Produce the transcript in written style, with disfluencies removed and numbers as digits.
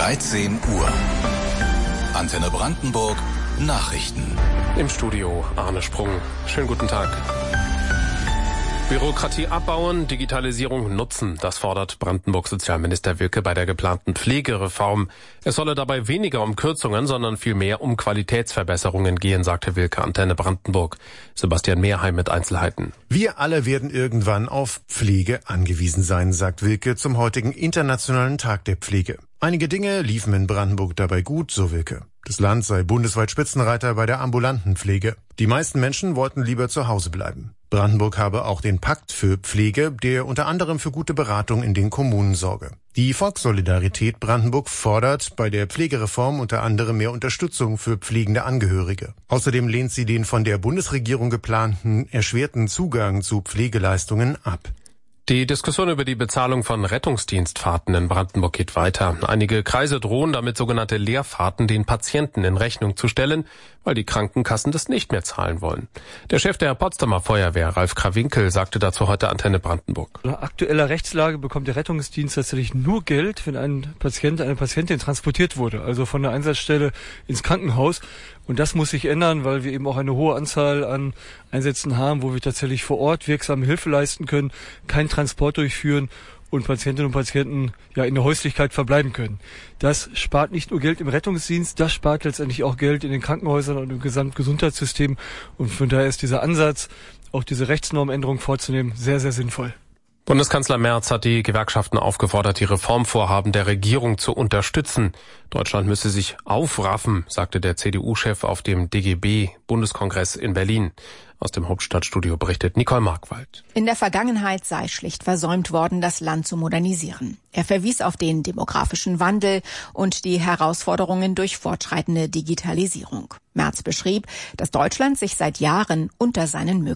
13 Uhr. Antenne Brandenburg Nachrichten. Im Studio Arne Sprung. Schönen guten Tag. Bürokratie abbauen, Digitalisierung nutzen, das fordert Brandenburgs Sozialminister Wilke bei der geplanten Pflegereform. Es solle dabei weniger um Kürzungen, sondern vielmehr um Qualitätsverbesserungen gehen, sagte Wilke Antenne Brandenburg. Sebastian Mehrheim mit Einzelheiten. Wir alle werden irgendwann auf Pflege angewiesen sein, sagt Wilke zum heutigen Internationalen Tag der Pflege. Einige Dinge liefen in Brandenburg dabei gut, so Wilke. Das Land sei bundesweit Spitzenreiter bei der ambulanten Pflege. Die meisten Menschen wollten lieber zu Hause bleiben. Brandenburg habe auch den Pakt für Pflege, der unter anderem für gute Beratung in den Kommunen sorge. Die Volkssolidarität Brandenburg fordert bei der Pflegereform unter anderem mehr Unterstützung für pflegende Angehörige. Außerdem lehnt sie den von der Bundesregierung geplanten erschwerten Zugang zu Pflegeleistungen ab. Die Diskussion über die Bezahlung von Rettungsdienstfahrten in Brandenburg geht weiter. Einige Kreise drohen damit, sogenannte Leerfahrten den Patienten in Rechnung zu stellen, weil die Krankenkassen das nicht mehr zahlen wollen. Der Chef der Potsdamer Feuerwehr, Ralf Krawinkel, sagte dazu heute Antenne Brandenburg. Nach aktueller Rechtslage bekommt der Rettungsdienst tatsächlich nur Geld, wenn ein Patient, eine Patientin transportiert wurde, also von der Einsatzstelle ins Krankenhaus. Und das muss sich ändern, weil wir eben auch eine hohe Anzahl an Einsätzen haben, wo wir tatsächlich vor Ort wirksame Hilfe leisten können, keinen Transport durchführen und Patientinnen und Patienten in der Häuslichkeit verbleiben können. Das spart nicht nur Geld im Rettungsdienst, das spart letztendlich auch Geld in den Krankenhäusern und im Gesamtgesundheitssystem. Und von daher ist dieser Ansatz, auch diese Rechtsnormänderung vorzunehmen, sehr, sehr sinnvoll. Bundeskanzler Merz hat die Gewerkschaften aufgefordert, die Reformvorhaben der Regierung zu unterstützen. Deutschland müsse sich aufraffen, sagte der CDU-Chef auf dem DGB-Bundeskongress in Berlin. Aus dem Hauptstadtstudio berichtet Nicole Markwald. In der Vergangenheit sei schlicht versäumt worden, das Land zu modernisieren. Er verwies auf den demografischen Wandel und die Herausforderungen durch fortschreitende Digitalisierung. Merz beschrieb, dass Deutschland sich seit Jahren unter seinen